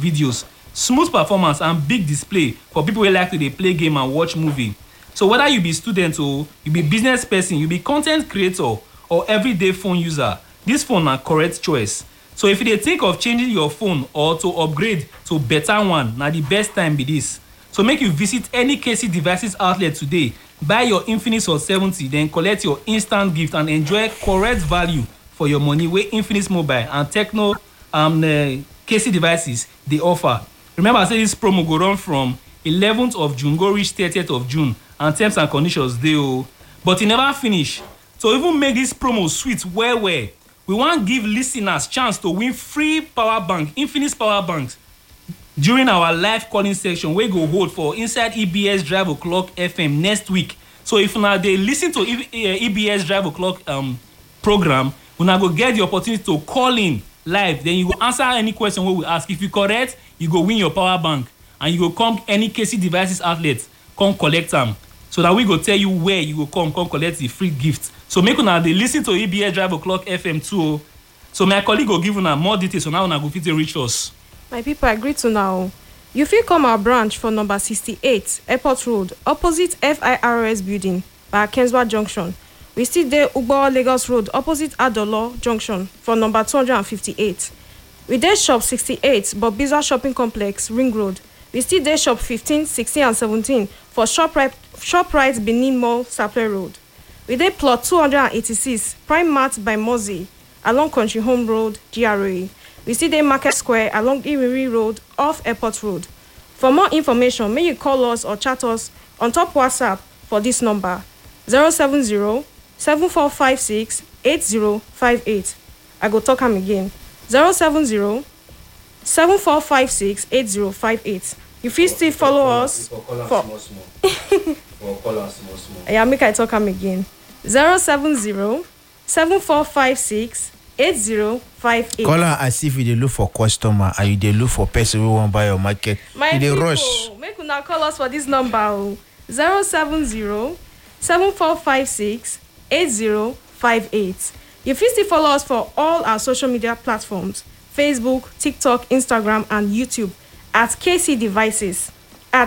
videos, smooth performance and big display for people who like to dey play game and watch movie. So whether you be student or you be business person, you be content creator or everyday phone user, this phone na correct choice. So if you dey think of changing your phone or to upgrade to better one, na the best time be this. So make you visit any KC Devices outlet today, buy your Infinix Hot 70, then collect your instant gift and enjoy correct value for your money wey Infinix Mobile and Tecno KC Devices dey offer. Remember say this promo go run from 11th of June go reach 30th of June and terms and conditions dey o. But e never finish. To even make this promo sweet well well, we wan give listeners chance to win free power bank, Infinix power banks, during our live calling section wey go hold for inside EBS Drive O'Clock FM next week. So if una dey listen to EBS Drive O'Clock program, una go get the opportunity to call in live, then you go answer any question wey we ask. If you correct, you go win your power bank and you go come any KC Devices outlet come collect am, so that we go tell you where you go come collect the free gift. So make una dey listen to EBS Drive O'Clock FM too. So my colleague go give una more details on how una go fit reach us. My people, I greet you now. You fit come our branch for number 68 Airport Road, opposite FIRS building by Kenswa Junction. We still dey Ugbo Lagos Road, opposite Adolo Junction for number 258. We dey shop 68 Bobiza Shopping Complex, Ring Road. We still dey shop 15, 16 and 17 for ShopRite Benin Mall, Sapele Road. We dey plot 286 Prime Mart by Mozi along Country Home Road, GRA. We still dey Market Square along Iriri Road off Airport Road. For more information, may you call us or chat us on top WhatsApp for this number 070 7456 8058. I go talk am again 070 7456 8058. You fit still follow us for yeah, make I talk am again 070 7456 8058. Call her as if you dey look for customer and you dey look for person who wan buy your market. You dey rush. Make una call us for this number 070 7456 8058. You fit still follow us for all our social media platforms: Facebook, TikTok, Instagram, and YouTube at KC Devices, at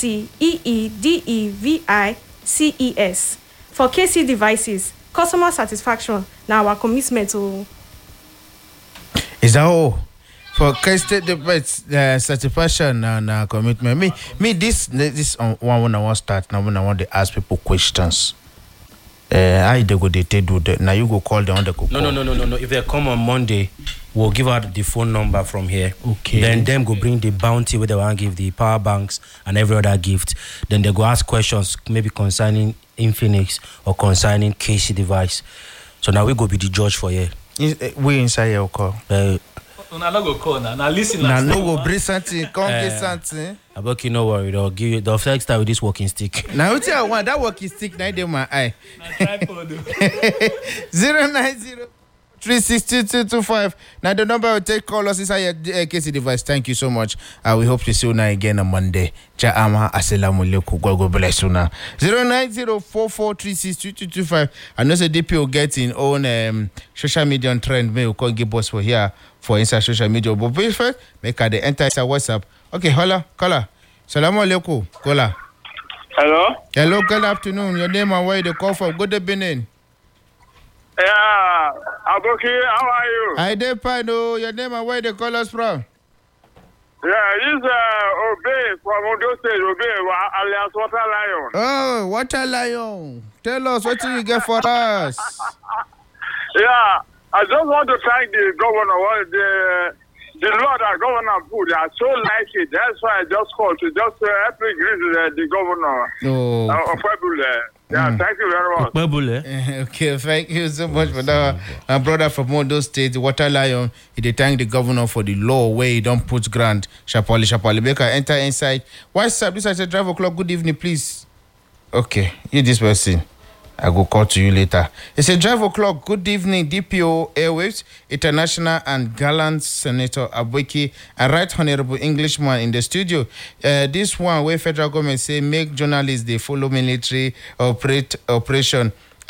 KCEEDEVICES. For KC Devices, customer satisfaction now our commitment to. Is that all? For KC Devices satisfaction and commitment. Me this one when I want start now when I want to ask people questions. I they go they do that. Now you go call them on the call. No. If they come on Monday, we'll give out the phone number from here. Okay. Then them go bring the bounty where they want to give the power banks and every other gift. Then they go ask questions maybe concerning Infinix or concerning KC Device. So now we go be the judge for here. We inside your call. Una no go call now. Now listen. Now no go bring something. Come get something. About you no worry. They'll give you the first time with this walking stick. Now what I want that walking stick now in my eye. 090 362 Now the number will take call us inside your KC Device. Thank you so much. We hope to see you now again on Monday. Ja'ama assalamu alaikum. God bless you now. 09044362225. I know the DP will get in own social media trend. May you call give us for here for inside social media. But first, make the enter inside WhatsApp. Okay, hola, caller. Salamu alaikum, caller. Hello, good afternoon. Your name and where you call from? Good evening. Yeah, Aboki, how are you? I did fine. Your name and where you call us from? Yeah, this Obey from Ondo State, Obey, alias Water Lion. Oh, Water Lion. Tell us what you get for us. Yeah, I just want to thank the governor, the law that governor put. I so like it. That's why I just called to just help me greet the governor of February. Yeah, thank you very much. Okay, thank you so much for that. My brother from Ondo State, Water Lion, he thank the governor for the law where he don't put grant. Shapali. Make her enter inside. What's up? This is Drive O'Clock. Good evening, please. Okay, you this person. I will call to you later. It's a Drive O'Clock. Good evening, DPO Airwaves, International and gallant Senator Aboki, a right honorable Englishman in the studio. This one where federal government say make journalists they follow military operation.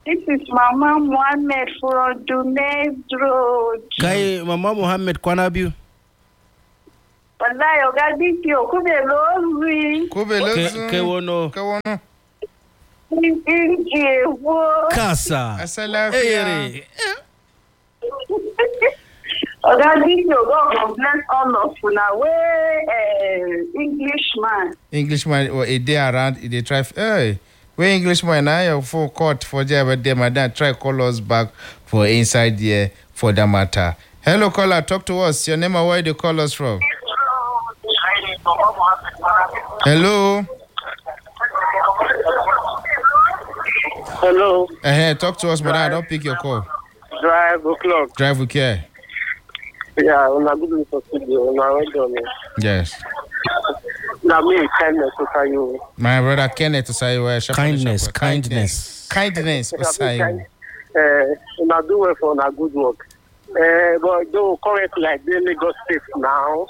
This is Mama Mohammed from Dunez Road. Kai Mama Mohammed Kwanabiu. Wallahi ogadikio kubelozi. Kewono. Injewo. Kasa. Asalafia. Ogadikio, God bless all of you now. Englishman, a day around, they try. Hey, where Englishman, I have full court for there, but they madam try call us back for inside there for the matter. Hello, caller, talk to us. Your name and where you call us from? Hello. Hello. Talk to us, but I don't pick your call. Drive o'clock. Drive with care. Yeah, on a good for studio. On a yes. Now me kindness to say you. My brother Kenneth to say you. Kindness. To say you. Una do well for a good work. But though currently like the Lagos State now,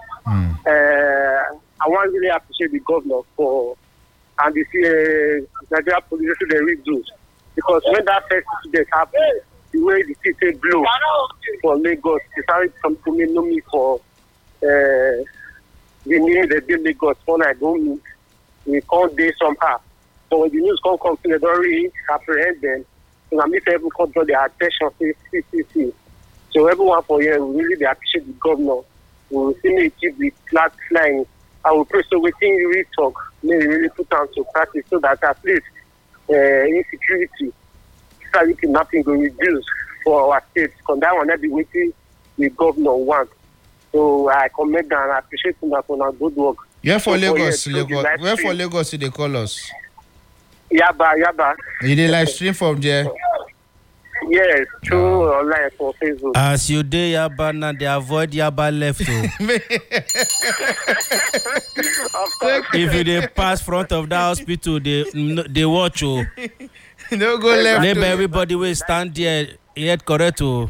I want to really appreciate the governor for and the Nigeria police they redo because when that first incident happened, the way the city blew for Lagos, it started to me for the news they did Lagos when I don't meet. We can't do somehow. But when the news come to they don't really apprehend them. So I mean everyone come draw their attention see. So everyone for here we really appreciate the governor. We will see me keep the flag flying. I will pray so within you really talk, maybe really put on to practice so that at least insecurity, start kidnapping will reduce for our state. Because that will not be waiting the governor wants. So I commend and I appreciate that on our good work. You're for so Lagos. Where for Lagos they call us? Yaba. You did live stream from there? Yes, through online for Facebook. As you do Yaba now, they avoid Yaba left. If you they pass front of that hospital, they watch you. No go left. Maybe everybody will stand there. Yet correct. You're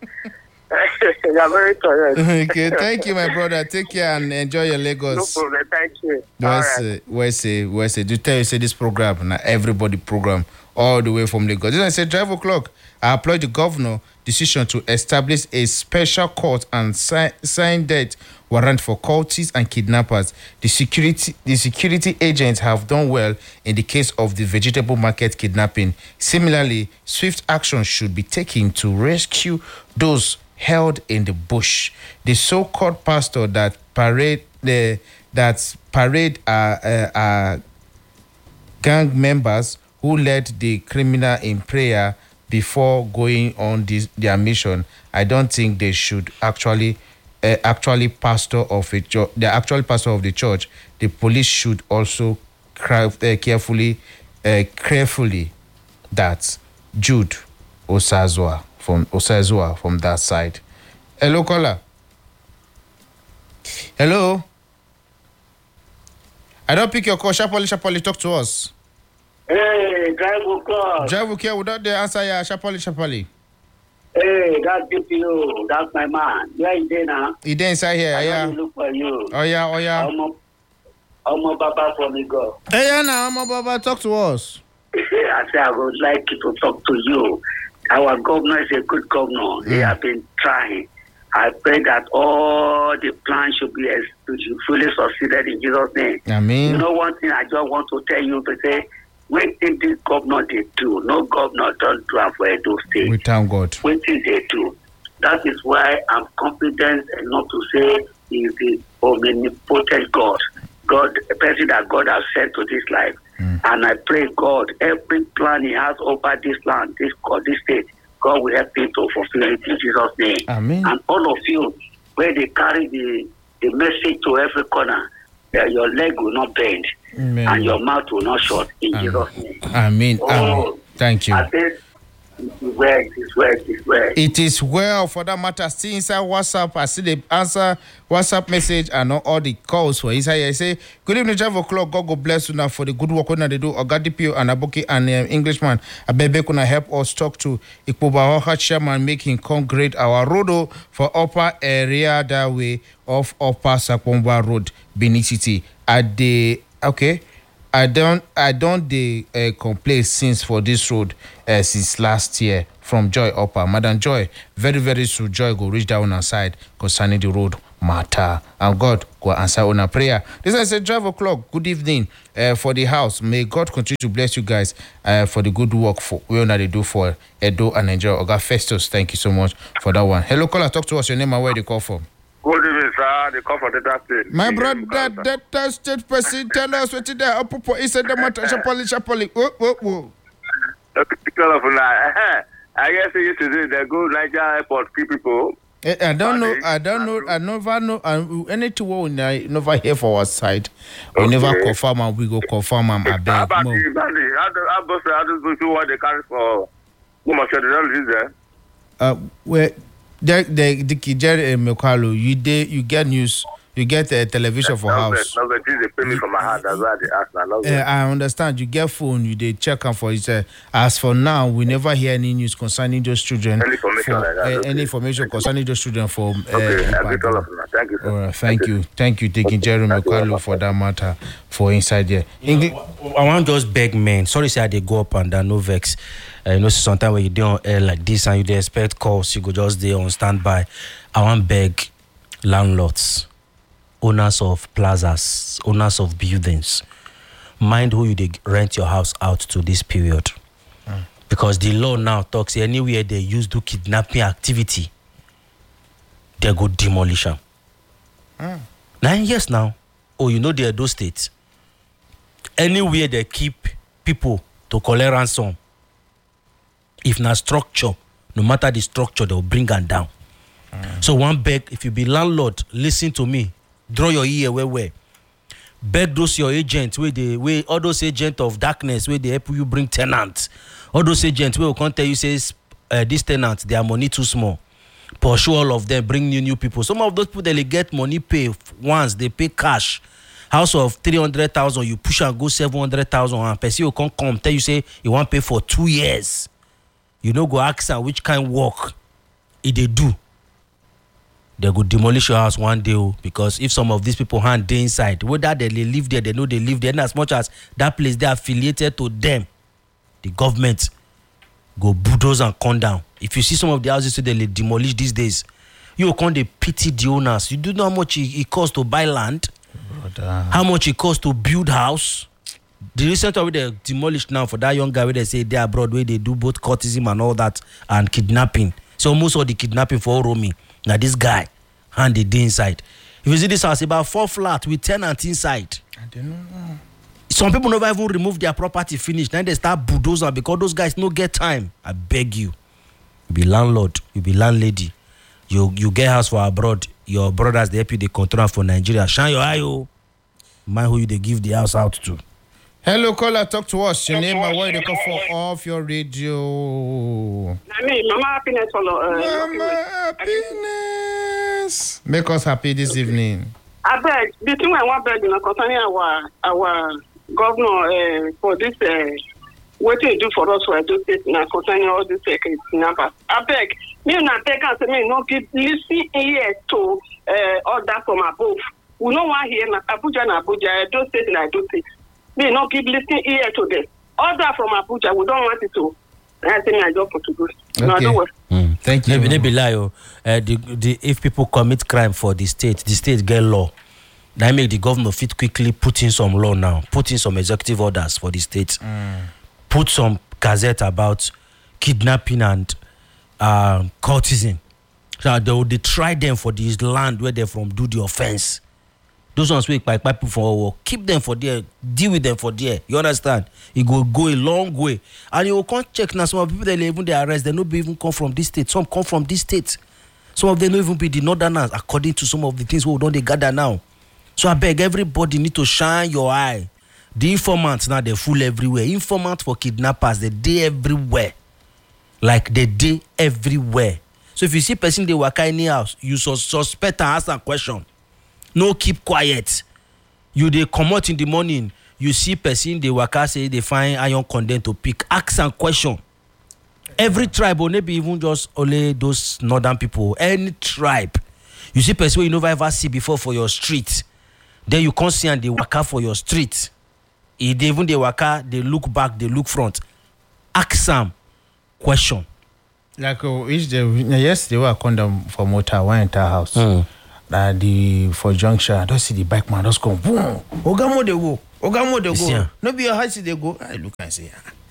very correct. Okay, thank you, my brother. Take care and enjoy your Lagos. No problem, thank you. Where say? Do tell you say this program, now everybody program all the way from Lagos. Then I say drive o'clock. I applaud the governor decision to establish a special court and sign death warrant for cultists and kidnappers. The security agents have done well in the case of the vegetable market kidnapping. Similarly, swift action should be taken to rescue those held in the bush. The so-called pastor that parade are gang members who led the criminal in prayer before going on their mission. I don't think they should actually pastor of a church. They're actually pastor of the church. The police should also carefully that Jude Osazua from that side. Hello, caller. Hello. I don't pick your call. Sharply, talk to us. Hey, drive okay, without the answer, yeah, Sharply. Hey, that's good to you. That's my man. Where is he now? He there inside here, yeah. Look for you. Oh yeah. Omo Baba from Lagos. Hey, yeah, now, Omo Baba, talk to us. I say I would like to talk to you. Our governor is a good governor. They have been trying. I pray that all the plans should be fully succeeded in Jesus' name. Amen. You know one thing I just want to tell you to say, what did this governor they do? No governor don't do it for Edo State. We thank God. What did they do? That is why I'm confident enough to say he is the omnipotent God. God, a person that God has sent to this life. And I pray God, every plan he has over this land, this state, God will help him to fulfill it in Jesus' name. Amen. And all of you, where they carry the message to every corner, that your leg will not bend. Amen. And your mouth will not shut in Jesus' name. Amen. Oh, thank you. I think it is well for that matter. See inside WhatsApp, I see the answer WhatsApp message and all the calls for inside here. I say, good evening, 12 o'clock. God bless you now for the good work when they do. Ogadipio and Aboki and Englishman. Abebe kuna help us talk to Ikpoba chairman, make him congregate our road for upper area that way of Upper Sakwomba Road, Benin City. At the I don't complain since for this road since last year from Joy Upper. Madam Joy, very, very soon Joy go reach down on side concerning the road matter. And God go answer on a prayer. This is a 12 o'clock. Good evening for the house. May God continue to bless you guys for the good work for we they do for Edo and Nigeria. Oga Festus, thank you so much for that one. Hello, caller, talk to us. Your name and where you call from. Good evening, sir. The call for Delta State. My brother, Delta State person, tell us what it there. Up is the matter. Chapoli. Whoa. I guess yesterday they go Niger Airport, people. I don't know. I never know. Anything we never hear for our side. We never confirm and we go confirm and I beg. How about the Bali? How about what they carry for? Where the Kijeri Mekalo, you get news. You get a television for house. They pay me for my hand. That's why they ask. I understand. You get phone. You they check on for it. As for now, we never hear any news concerning those children. Any information like that. Any information concerning those children for. Okay, I get all of them. Thank you, sir. All right, thank you, taking Jerry McCarlo for that matter for inside there. I want just beg men. Sorry, say they go up and down. No vex. Sometimes when you do on air like this and you dey expect calls, you go just there on standby. I want beg landlords, owners of plazas, owners of buildings, mind who you dey rent your house out to this period. Because the law now talks anywhere they use do kidnapping activity, they go demolish them. 9 years now. Oh, you know the Edo State. Anywhere they keep people to collect ransom, if na structure, no matter the structure, they'll bring them down. So one beg, if you be landlord, listen to me. Draw your ear where. Beg those your agents where all those agents of darkness where they help you bring tenants. All those agents will come tell you says this tenant their money too small. Pursue all of them, bring new people. Some of those people they get money pay once they pay cash. House of 300,000, you push and go 700,000 and person will come tell you say you want pay for 2 years. You know go ask her which kind of work it they do. They go demolish your house one day because if some of these people hand they inside, whether they live there, they know they live there, and as much as that place they are affiliated to them, the government go bulldoze and come down. If you see some of the houses they demolish these days, you can't they pity the owners. You do know how much it costs to buy land, how much it costs to build house. The recent one they demolished now for that young guy where they say they are abroad where they do both courtesim and all that and kidnapping. So almost all the kidnapping for Romy. Now this guy hand the day inside. If you see this house, about 4 flats with tenants inside. I don't know. Some people never even remove their property finish. Then they start bulldozing because those guys no get time. I beg you. You be landlord, you be landlady. You get house for abroad. Your brothers they help you they control for Nigeria. Shine your eye, oh. Mind who you they give the house out to. Hello, caller, talk to us. Your name and where you come from off your radio. Mama Happiness. Mama Happiness. Make us happy this evening. I beg, the thing I want beg concerning our governor for this what you do for us for Edo State now concerning all these numbers. I beg, me not take and say me no give listen here to order from above. We no want here na Abuja na Abuja, Edo State na Edo State. Me not keep listening ear to them. Order from Abuja, we don't want it to. I think I don't want to go. Okay. Thank you. They be lie. If people commit crime for the state get law. That make the governor fit quickly put in some law now, put in some executive orders for the state, put some gazette about kidnapping and courtesan. So they try them for this land where they from do the offense. Those ones wait by people for work. Keep them for there. Deal with them for there. You understand? It go a long way. And you will come check now. Some of the people that even they arrest, they don't even come from this state. Some come from this state. Some of them don't even be the northerners according to some of the things we don't they gather now. So I beg everybody need to shine your eye. The informants now they full everywhere. Informants for kidnappers, they day everywhere. Like they day everywhere. So if you see person they work in the house, you suspect and ask a question. No, keep quiet. You they come out in the morning, you see person they waka say they find iron condemn to pick. Ask and question. Every tribe, or maybe even just only those northern people, any tribe. You see person you never ever see before for your street. Then you can't see and they waka for your street. Even they waka, they look back, they look front. Ask am question. Like yesterday, I come down for motor, one entire house. For junction, I don't see the bike man just come boom. Ogamo they go. No be your house they go. I look and say,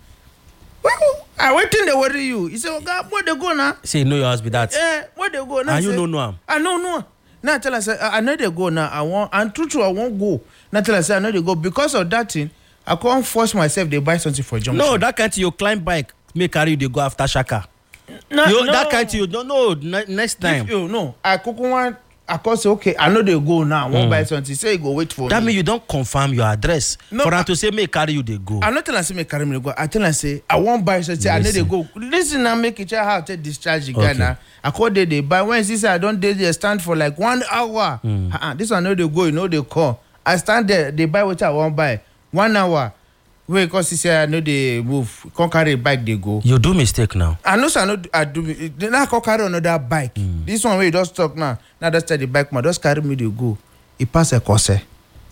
I wait till they worry you. He say, Ogamo they go now. Say know your house be that. Where they go now? And you don't know him. I know. Now tell us, I know they go now. I won't go. Now tell us, I know they go because of that thing. I can't force myself. They buy something for junction. No, that can't you climb bike. Make carry you they go after Shaka. No. That can't you don't know. Next time. I cook one. I can say okay. I know they go now. I won't buy something. Say you go wait for that me. means you don't confirm your address. No, for them to say make carry you they go. I'm not telling say make carry me they go. I tell them say I won't buy something. I know they go. Listen, I make it how to discharge the guy now. I call they buy. When she say I don't dare they stand for like 1 hour. This one know they go. You know they call. I stand there. They buy what I won't buy. 1 hour. Wait, because he said I know they move. Can't carry a bike, they go. You do mistake now. I know, so I do. Then I can't carry another bike. This one where you just talk now. Now just tell the bike man, just carry me to go. He pass a course. I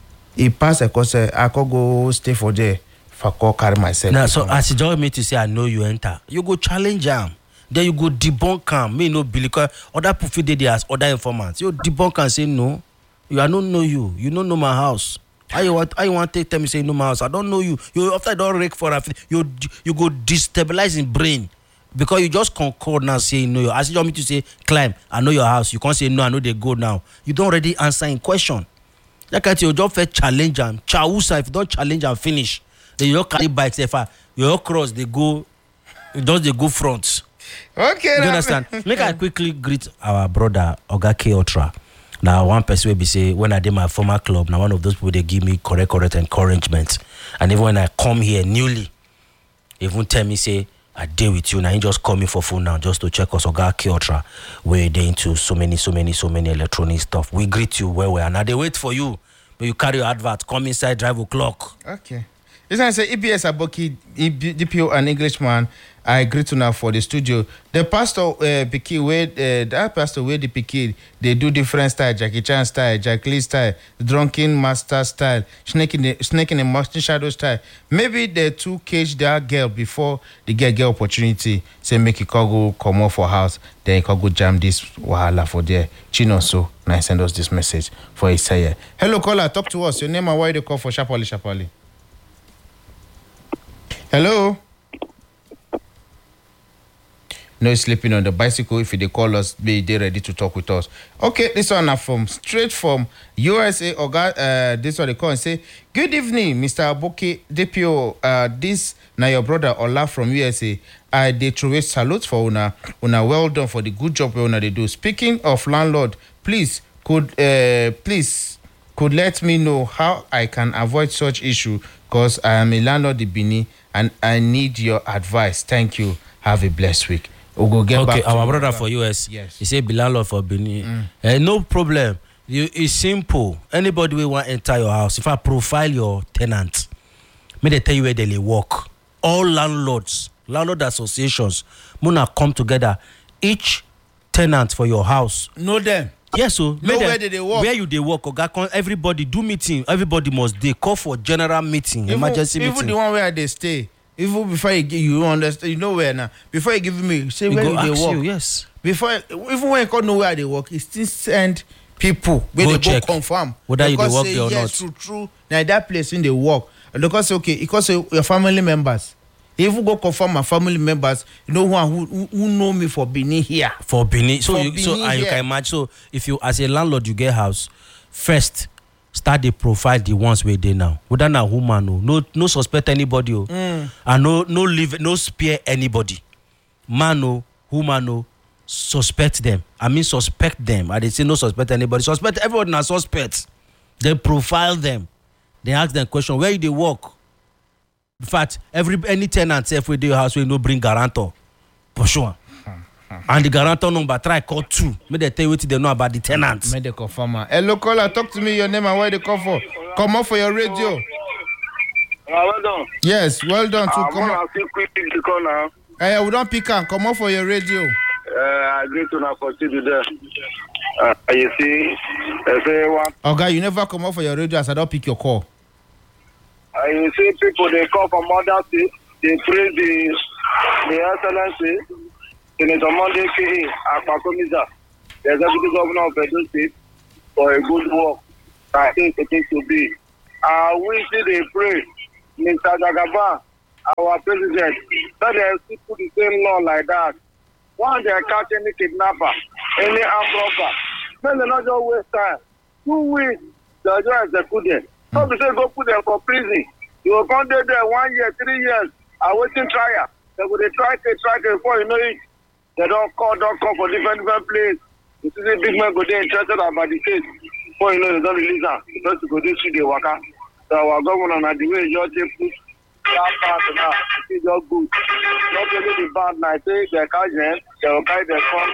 can go stay for there. If I can't carry myself. Now, so as you join me to say I know you enter, you go challenge him. Then you go debunk him. Me no believe because other people they as other informants. You debunk and say no. I don't know you. You don't know my house. I want to tell me say no my house. I don't know you. You after I don't rake for a you go destabilize in brain because you just concord now saying no. As you want me to say climb, I know your house. You can't say no. I know they go now. You don't already answer in question. Like I tell you, just first challenge them. Chausa if you don't challenge and finish, then you don't carry bikes. If you all cross, they go front. Okay. You understand? Make I quickly greet our brother Oga K Ultra. Now, one person will be say, when I did my former club, now one of those people, they give me correct encouragement. And even when I come here newly, even tell me, say, I deal with you. Now, he just call me for phone now, just to check us, Oga K Ultra, where they into so many electronic stuff. We greet you where we are. Now, they wait for you. But you carry your advert, come inside, drive o'clock. Okay. This one say, EBS Aboki, DPO and Englishman, I greet you now for the studio. The pastor, that pastor where the Piki, they do different style, Jackie Chan style, Jack Lee style, drunken master style, snake in the mountain shadow style. Maybe they two cage that girl before they get opportunity. Say make it go come off for house, then it go jam this wahala for there. Chino so now send us this message for Isaiah. Hello caller, talk to us. Your name and why you call for Shapali. Hello. No sleeping on the bicycle. If they call us, they ready to talk with us. Okay, this one straight from USA. This one they call and say, good evening, Mr. Aboki DPO. This now your brother Ola from USA. They throw salute for una. Well done for the good job una they do. Speaking of landlord, please could let me know how I can avoid such issue because I am a landlord in Bini and I need your advice. Thank you. Have a blessed week. We'll go get back to our brother for US. Yes. He said be landlord for Benin. No problem. It's simple. Anybody will want to enter your house. If I profile your tenant, may they tell you where they work. All landlord associations, Muna come together. Each tenant for your house. Know them. Yes, so know where they work. Where you they work? Everybody do meeting. Everybody must they call for general meeting, emergency meeting. Even the one where they stay. Even before you understand, you know where now. Before you give me, say where they work. You, yes. Before, even when you can't know where they work, it still send people where they check. go confirm whether you they work there or yes, not. True. Now that place in they work, and because okay, because your family members. If you go confirm my family members, you know who know me for Benin here. For Benin, so For you Benin you can imagine. So if you as a landlord you get house, first start the profile the ones where they now. Whether na woman no suspect anybody and no spare anybody. Man woman suspect them. I mean suspect them. I didn't say no suspect anybody. Suspect everybody na suspect. Then profile them. Then ask them question where they work. In fact, any tenant every day house will no bring guarantor. For sure. And the guarantor number try call 2. May they tell you what they know about the tenants. May they confirm. Hello caller, talk to me your name and where they come for. Come on for your radio. Well done. Yes, well done too. Come on. Now. We don't pick up. Come on for your radio. I agree to now continue there. You see, I say one. Okay, you never come on for your radio as I don't pick your call. You see people, they come from other states, they praise the excellency, Senator Monday K. Akpakomiza, the executive governor of Edo State, for a good work. I think it is to be. We see they pray, Mr. Jagaba, our president, that they put the same law like that. One, they catch any kidnapper, any armed robber. Then they not just waste time. 2 weeks, they just execute them. So we say go put them for prison. You will come there 1 year, 3 years, awaiting trial. They will try before you know it. They don't call for different places. You see the big man go there interested about the case. Before you know they don't release them. Because you go there see the waka. So our governor and the way you just put that part now, it is just good. Not only the bad night, they catch them, they will carry their phone.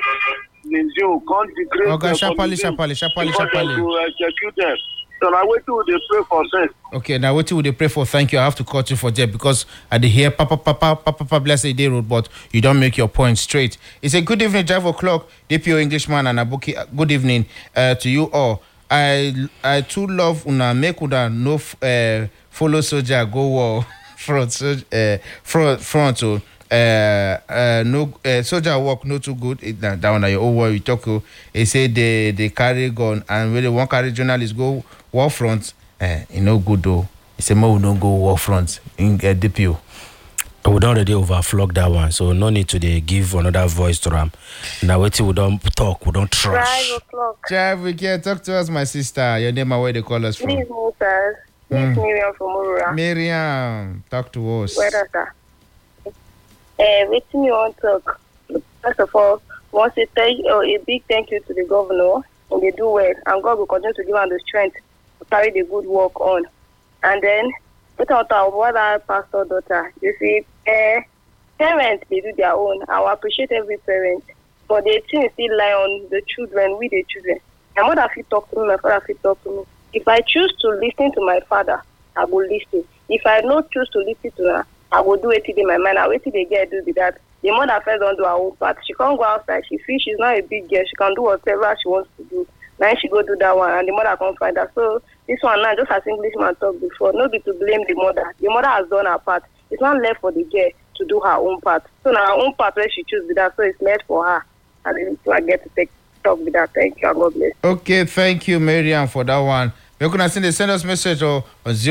Okay, Shapali. Execute them. So now wait till they pray for sense. Okay, now wait till they pray for thank you. I have to cut you for that because I did hear Papa blessed day road, but you don't make your point straight. It's a good evening, 5 o'clock, DPO Englishman and Abuki. Good evening to you all. I too love una make una no follow soldier go war front so no soldier work not too good. That one your own war you talk. They say they carry gun and when they want carry journalists go war front. You know good though. He say more we don't go war front in DPO. We don't already overflog that one, so no need to give another voice to them. Now wait till we don't talk, we don't trash. 5 o'clock. Javi, talk to us, my sister. Your name and where they call us from? Please, Moses. Miss Miriam from Murura. Miriam, talk to us. Where does that? Waiting you want to talk. First of all, want to say a big thank you to the governor, and they do well, and God will continue to give them the strength to carry the good work on. And then, without our other pastor daughter, you see, parents, they do their own. I appreciate every parent, but the thing still lie on the children, with the children. My mother fit talk to me, my father fit talk to me. If I choose to listen to my father, I will listen. If I not choose to listen to her, I will do it in my mind. I wait till they get do with that. The mother first don't do her own part. She can't go outside. She feels she's not a big girl. She can do whatever she wants to do. Now she go do that one, and the mother can't find her. So this one now, just as Englishman talked before, not be to blame the mother. The mother has done her part. It's not left for the girl to do her own part. So now her own part where she choose with that, so it's left for her. And then I get to talk with that. Thank you, and God bless. Okay, thank you, Miriam, for that one. You can send us message on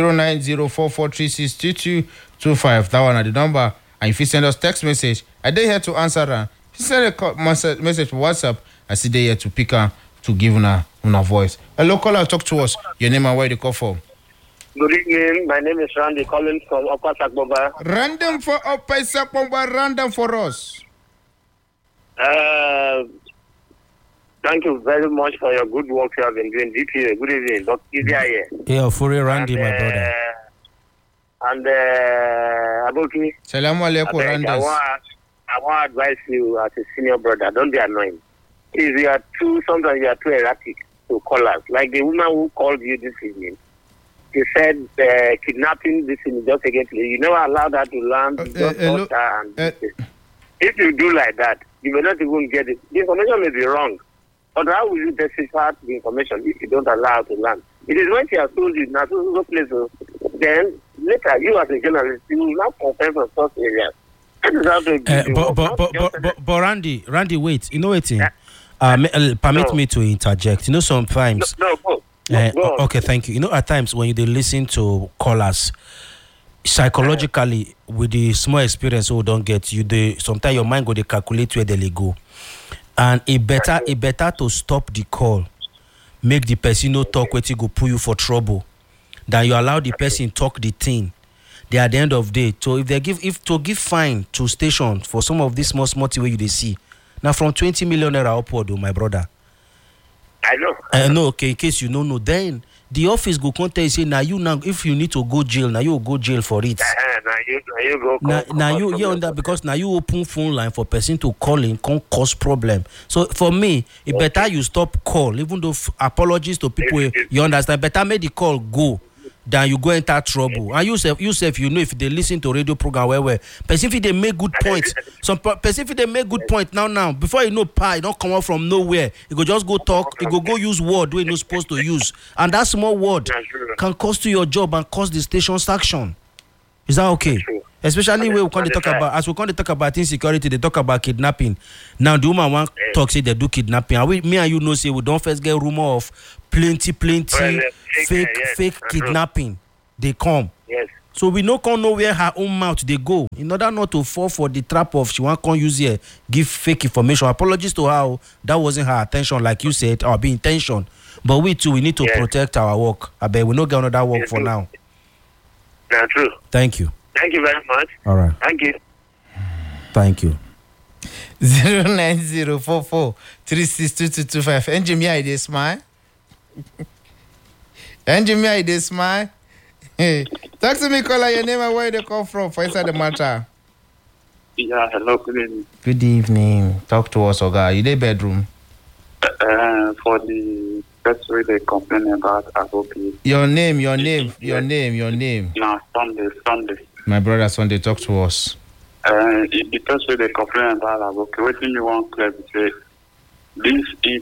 09044362225. That one at the number. And if you send us text message, I dare here to answer her. If you send a message for WhatsApp, I see they here to pick her to give her voice. Hello, caller, talk to us. Your name and where you call from. Good evening. My name is Randy calling from Upper Sakbomba. Random for Upper Sakbomba, random for us. Thank you very much for your good work you have been doing. DPA, good evening. Dr. Izia here. Yeah, for Randy, my brother. And Aboki. Salaam alaikum, Randy. I want to advise you as a senior brother, don't be annoying. If sometimes you are too erratic to call us. Like the woman who called you this evening. She said kidnapping this is just against you. You never allow that to land. If you do like that, you may not even get it. The information may be wrong. But how will you decipher the information if you don't allow it to land? It is when she has told you, now, so place, then later, you as a journalist, you will not confirm from such areas. But Randy, wait. You know what? Permit me to interject. You know, sometimes. Go. Okay, thank you. You know, at times when you listen to callers, psychologically, with the small experience we don't get, sometimes your mind go to calculate where they go. And it better to stop the call, make the person no talk where go put you for trouble, than you allow the person talk the thing. They at the end of the day. So if they give fine to station for some of these small things where you they see, now from 20 million naira upward, my brother. I know. No, okay, in case you don't know, then the office go contact you say, now if you need to go jail, now you go jail for it. Now you on that because now you open phone line for person to call in can cause problem. So for me, it better you stop call, even though apologies to people you understand. Better make the call go than you go enter trouble. And you self, you know if they listen to radio program well. Person if they make good points. Some person if they make good point now. Before you know, you don't come out from nowhere. You go just go talk. You go use word where you're not supposed to use, and that small word can cost you your job and cost the station's action. Is that okay? Especially when we talk about insecurity, they talk about kidnapping. Now the woman want talk say they do kidnapping. And me and you know say we don't first get rumor of plenty fake kidnapping. They come. Yes. So we no come know where her own mouth they go. In order not to fall for the trap of she want come use here, give fake information. Apologies to her. That wasn't her intention, like you said, or be intention. But we too, we need to protect our work. I bet we not get another work for now. That's true. Thank you. Thank you very much. All right. Thank you. Thank you. 09044362225. Engineer, they smile. Engineer, they smile. Hey, talk to me, caller. Your name and where they come from for inside the matter. Yeah, hello, good evening. Good evening. Talk to us, Oga. You in bedroom? For the that's where they complain about Aboki. Your name. No, Sunday. My brother Sunday, talk to us. The first way they complain about Aboki, what do you want to say? This is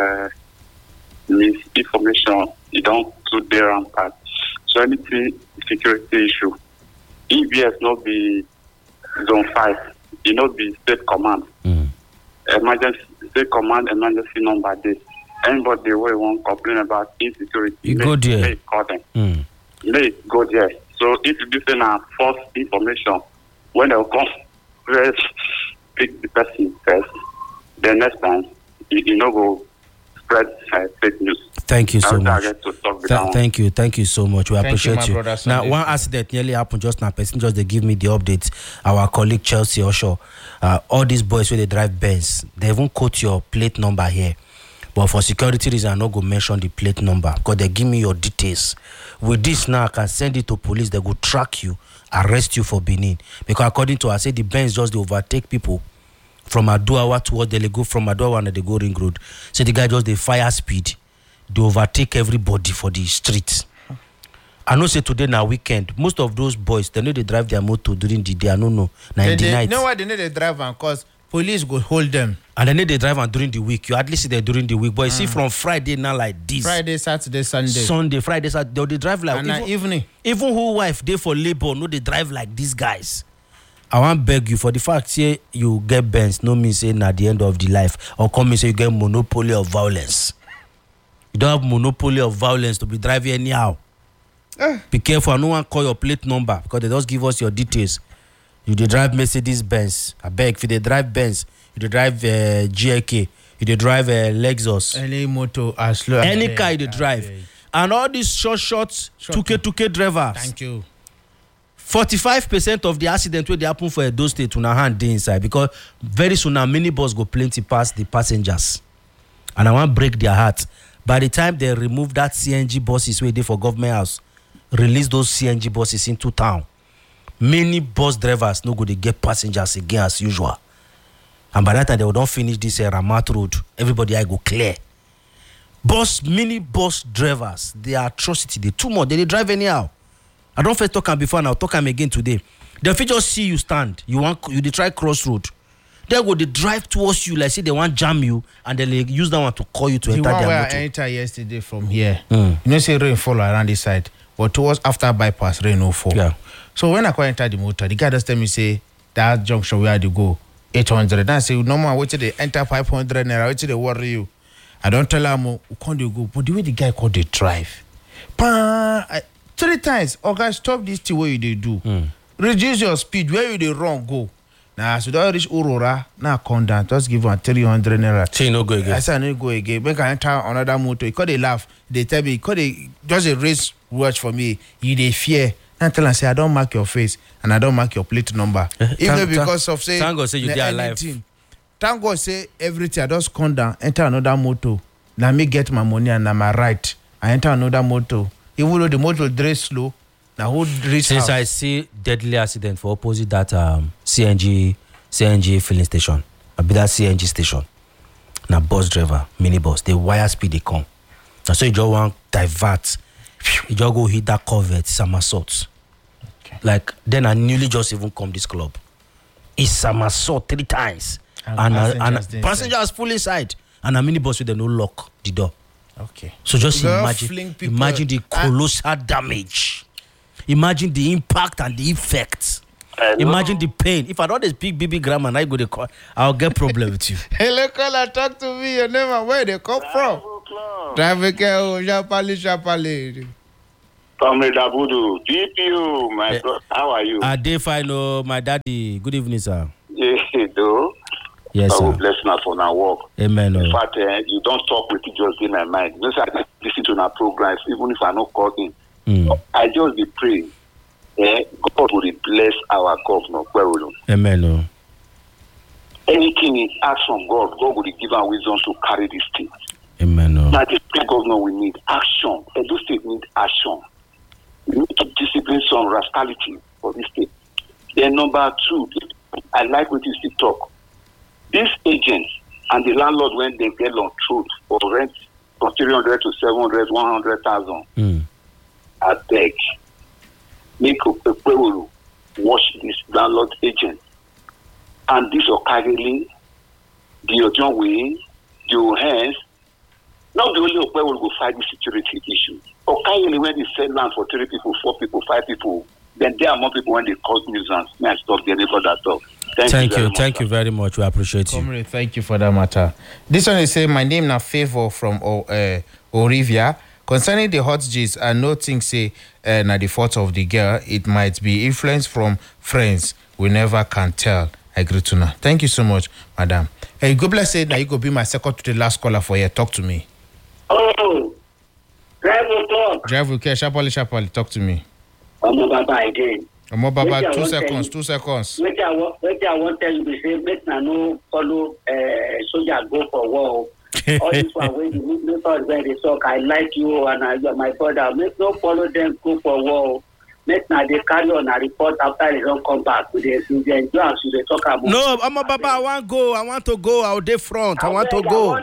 misinformation. You don't do their rampart. So anything security issue. EBS not be zone 5. It not be state command. Emergency state command, emergency number this. Anybody who want complain about insecurity, you go there. Call them. They go there. So if you give them a false information, when they come, first pick the person first. The next time, you know, go spread fake news. Thank you so much. Thank you so much. We appreciate you. Now, one accident nearly happened just now. Person just they give me the update. Our colleague Chelsea Osho, all these boys where they drive Benz, they even quote your plate number here. But for security reasons, I'm not going to mention the plate number because they give me your details. With this now, I can send it to police. They go track you, arrest you for Benin. Because according to I say the Benz just they overtake people from Aduawa towards they go from Aduawa and they go Ring Road. So the guy just they fire speed. They overtake everybody for the streets. I know say today na weekend. Most of those boys, they know they drive their motor during the day. I don't know. In the night. You know why they know they drive because police go hold them. And then they drive during the week. You at least see them during the week. But you see from Friday now like this. Friday, Saturday, Sunday. Sunday, Friday, Saturday. They drive like and evening. Even who wife they for labor, no, they drive like these guys. I want beg you for the fact say you get Benz, no mean saying at the end of the life. Or come and say you get monopoly of violence. You don't have monopoly of violence to be driving anyhow. Be careful. I no one call your plate number because they just give us your details. You dey drive Mercedes Benz. I beg if you dey drive Benz, you dey drive GLK, you dey drive Lexus. Any motor as slow. Any car you dey drive. And all these short 2K drivers. Thank you. 45% of the accident where they happen for Edo State una hand dey inside because very soon now minibus go plenty past the passengers. And I want break their heart. By the time they remove that CNG buses where they for government house, release those CNG buses into town, many bus drivers no go to get passengers again as usual. And by that time they will don't finish this Ramat road. Everybody I go clear. Mini bus drivers, they are atrocity. They too much. They drive anyhow. I don't first talk them before now. Talk them again today. They fit just see you stand. You they try crossroad. They go they drive towards you like say they want jam you and they use that one to call you to enter their motor. I enter yesterday from here. You know say rain fall around this side, but towards after bypass rain no fall. Yeah. So when I go enter the motor, the guy just tell me say that junction where they go 800. Then I say normal wait till they enter 500 naira. Wait till they worry you. I don't tell him who can't they go, but the way the guy called they drive, 3 times. Okay, stop this thing way they do. Reduce your speed. Where you they wrong go. Now, so don't reach Aurora. Now come down. Just give one 300 naira. Say no go again. I say no go again. Make I enter another motor. Because they laugh. They tell me. Because they just a race watch for me. You they fear. And tell them say I don't mark your face and I don't mark your plate number. Even because of say. Thank God say you dey alive. Thank God say everything. I just come down. Enter another motor. Now me get my money and now my right. I enter another motor. Even though the motor drive slow. Now who reach since house? I see deadly accident for opposite that CNG filling station, I be that CNG station. Now bus driver, minibus, they wire speed they come. Now so you just want divert He just go hit that covert, somersault. Okay. Like, then I newly just even come this club. He somersault 3 times. And passengers full inside. And a minibus with no lock the door. Okay. So just imagine the colossal damage. Imagine the impact and the effect. Imagine the pain. If I don't speak BB grammar and I go to call, I'll get problem with you. Hello, caller, talk to me. Your name and where they come from? Traffic, Shapali. Comrade Abudu, DPU, my brother, how are you? Day fine, my daddy. Good evening, sir. Yes, though. Yes, sir. God bless me for now work. Amen. In fact, you don't talk with it just in my mind. Just I listen to our programs, even if I not calling. I just be praying. God will bless our governor. Amen. Anything he asks from God, God will give our wisdom to carry this thing. Amen. Now, this governor we need action. Edo State need action. We need to discipline some rascality for this state. Then number 2, I like what you still talk. These agents and the landlord, when they get on truth for rent from 300 to 700, 100,000, I beg, make a people watch this landlord agent. And this occasionally, the John way, the hands, not the only people will go fight the security issue. Occasionally, when they sell land for 3 people, 4 people, 5 people, then there are more people when they cause nuisance. May I stop there for that talk? Thank you very much. We appreciate you. Comrade, thank you for that matter. This one is saying, my name na Favor from Orivia. Concerning the hot G's, I no think say na the fault of the girl. It might be influence from friends. We never can tell. I agree to now. Thank you so much, madam. Hey, God bless you. Now you go be my second to the last caller for here. Talk to me. Oh, drive will talk. Drive will care. Sharply. Talk to me. Baba again. Baba, 2 seconds. 2 seconds. Wait, I want to tell you, say, make na no follow soldier go for war. All this one when you thought where they talk, I like you and you are my brother. Make no follow them go for war. Make na they carry on a report after they don't come back. They enjoy and they talk about. No, I'm a Baba. I want to go. I'll day front. I want to go.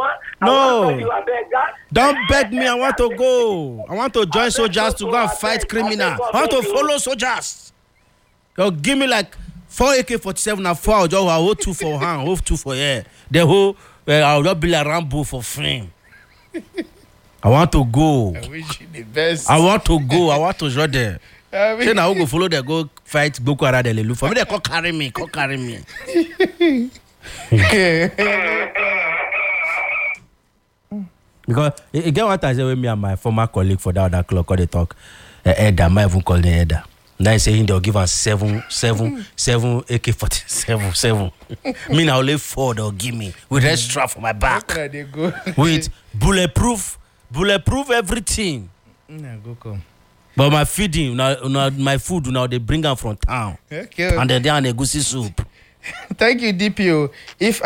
No, don't beg me. I want to go. I want to join soldiers to go and fight criminals. I want to follow soldiers. They'll give me like 4 AK-47 and 4. I'll hold 2 for hand, hold 2 for air. The whole I'll just be like Rambo for frame. I want to go. I wish you the best. I want to go. I want to join there. Say now go follow them, go fight Boko Haram. They look for me. They come carry me. Because again, what I say with me and my former colleague for that other clock, they talk. Edda, might even call the Edda. Now he's saying they'll give us 7 AK-47. Me now only 4 they'll give me with extra for my back. With bulletproof everything. Go come. But my feeding, now my food now they bring them from town. Okay. And then they are egusi soup. Thank you, DPO. If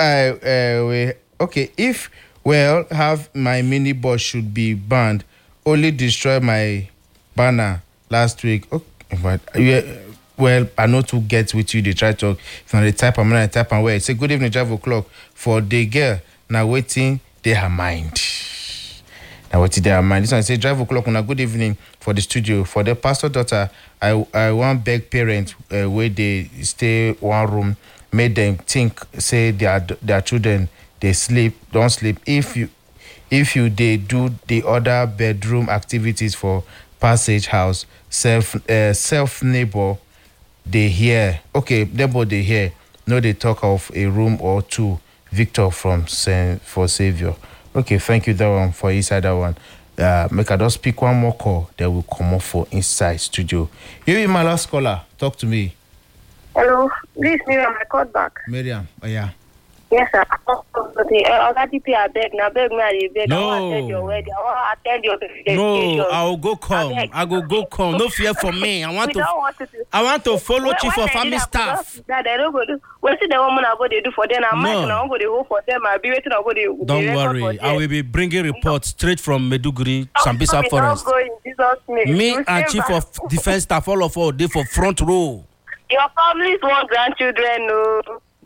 have my mini bus should be banned. Only destroy my banner last week. Okay, but well, I know to get with you. They try to if not the type I'm not the type and where say good evening, 12 o'clock for the girl. Now waiting, they her mind. Now what they her mind. This one say 12 o'clock on a good evening for the studio for the pastor daughter. I want beg parents where they stay one room. Made them think say their children they don't sleep. If you they do the other bedroom activities for passage house self neighbor they hear neighbor they hear no they talk of a room or 2. Victor from for Savior. Okay, thank you that one for inside that one. Make I just pick one more call that will come up for inside studio. You be my last caller. Talk to me. Hello, this is Miriam. I called back. Miriam, oh yeah. Yes, sir. I beg me. I beg. No. I want to attend your wedding. I want to attend your dedication. No, I'll go come. I go come. No fear for me. I want to follow chief of army staff. That they don't go do. What is the woman I go to do for them? I'm not going to go for them. I'll be waiting. I'll go to. Don't worry. I will be bringing reports straight from Meduguri, Sambisa Forest. Me and chief of defense staff, all of all, they for front row. Your families want grandchildren, no.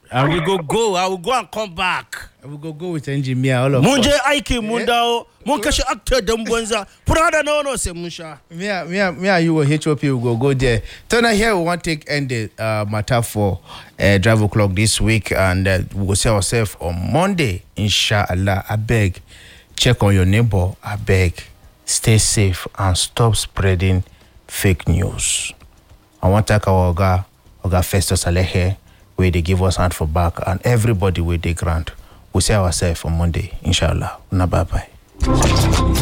And we go. I will go and come back. We go with engineer all of Munje us. aiki mundao. Munkashi actor dembwenza. Prada no se musha. Me and you will HOP will go there. Turner here we want to end the matter for Drive O'Clock this week, and we will see ourselves on Monday, inshallah. I beg, check on your neighbor. I beg, stay safe and stop spreading fake news. I want to thank our Oga Festus Alehe, where they give us hand for back, and everybody where they grant. We'll see ourselves on Monday, inshallah. Bye bye.